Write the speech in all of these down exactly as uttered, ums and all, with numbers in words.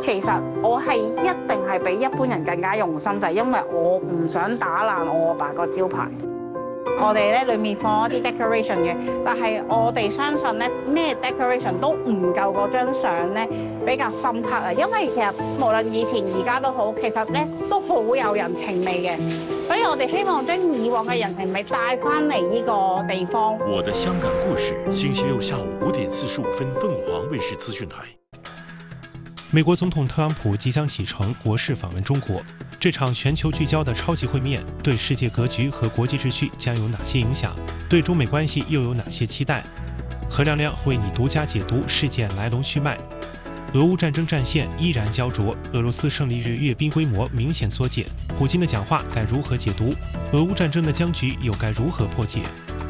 其實我係一定係比一般人更加用心，就係因為我唔想打爛我阿爸個招牌。我哋咧裏面放一啲 decoration 嘅，但係我哋相信咧咩 decoration 都唔夠嗰張相咧比較深刻啊！因為其實無論以前而家都好，其實咧都好有人情味嘅，所以我哋希望將以往嘅人情味帶翻嚟呢個地方。 我的香港故事，星期六下午五點四十五分，鳳凰衛視資訊台。 美國總統特朗普即將啟程國事訪問中國，這場全球聚焦的超級會面對世界格局和國際秩序將有哪些影響？對中美關係又有哪些期待？何亮亮為你獨家解讀事件來龍去脈。俄烏戰爭戰線依然膠着，俄羅斯勝利日閱兵規模明顯縮減，普京的講話該如何解讀？俄烏戰爭的僵局又該如何破解？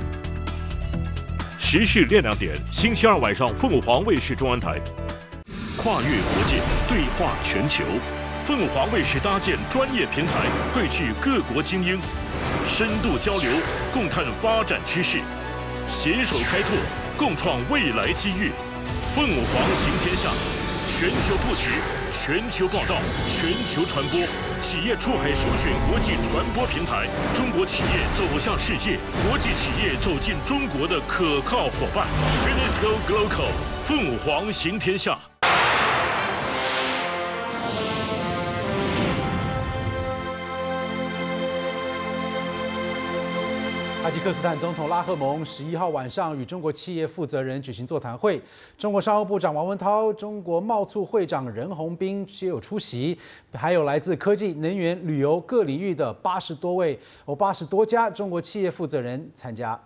時事練亮點，星期二晚上鳳凰衛視中文台。跨越國界，對話全球，鳳凰衛視搭建專業平台，匯聚各國精英，深度交流，共探發展趨勢，攜手開拓，共創未來機遇。鳳凰行天下，全球布局，全球報道，全球傳播，企業出海首選國際傳播平台，中國企業走向世界，國際企業走進中國的可靠夥伴。Finisco Global， 鳳凰行天下。 塔吉克斯坦总统拉赫蒙十一号晚上与中国企业负责人举行座谈会，中国商务部长王文涛、中国贸促会长任洪斌皆有出席，还有来自科技、能源、旅游各领域的八十多位哦八十多家中国企业负责人参加。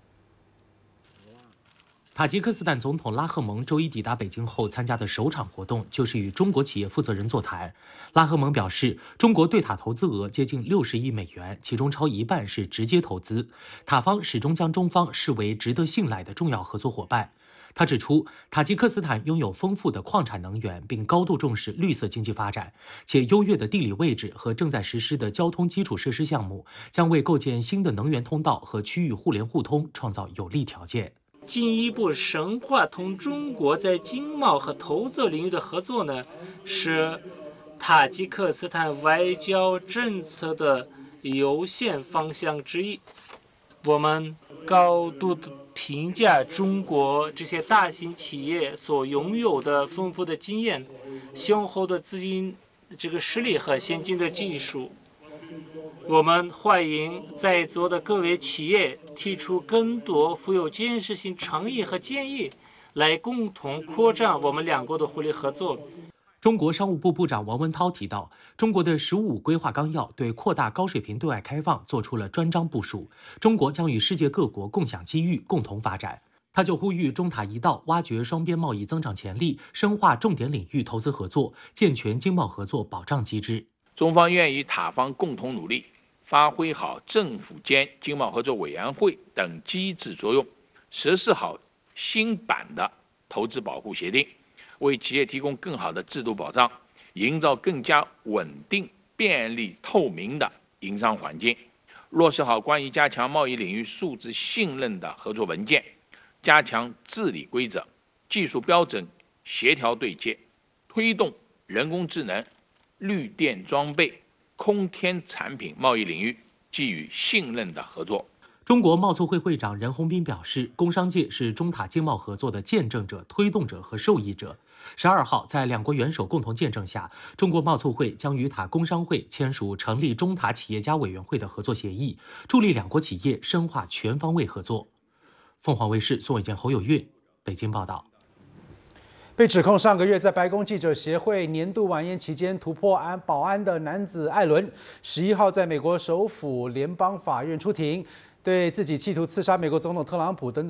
塔吉克斯坦总统拉赫蒙周一抵达北京后参加的首场活动就是与中国企业负责人座谈。拉赫蒙表示，中国对塔投资额接近六十亿美元，其中超一半是直接投资。塔方始终将中方视为值得信赖的重要合作伙伴。他指出，塔吉克斯坦拥有丰富的矿产能源，并高度重视绿色经济发展，且优越的地理位置和正在实施的交通基础设施项目将为构建新的能源通道和区域互联互通创造有利条件。 进一步深化同中国在经贸和投资领域的合作呢，是塔吉克斯坦外交政策的优先方向之一。我们高度的评价中国这些大型企业所拥有的丰富的经验、雄厚的资金这个实力和先进的技术。我们欢迎在座的各位企业提出更多富有建设性倡议和建议，来共同扩展我们两国的互利合作。 中国商务部部长王文涛提到，中国的“十五五”规划纲要对扩大高水平对外开放做出了专章部署，中国将与世界各国共享机遇，共同发展。他就呼吁中塔一道挖掘双边贸易增长潜力，深化重点领域投资合作，健全经贸合作保障机制。 中方愿与塔方共同努力，发挥好政府间经贸合作委员会等机制作用，实施好新版的投资保护协定，为企业提供更好的制度保障，营造更加稳定、便利、透明的营商环境，落实好关于加强贸易领域数字信任的合作文件，加强治理规则、技术标准协调对接，推动人工智能、绿电装备、空天产品贸易领域给予信任的合作。 中国贸促会会长任洪斌表示，工商界是中塔经贸合作的见证者、推动者和受益者。十二号，在两国元首共同见证下，中国贸促会将与塔工商会签署成立中塔企业家委员会的合作协议，助力两国企业深化全方位合作。凤凰卫视宋伟健、侯有运北京报道。 被指控上个月在白宫记者协会年度晚宴期间突破安保安的男子艾伦，十一号在美国首府联邦法院出庭，对自己企图刺杀美国总统特朗普等等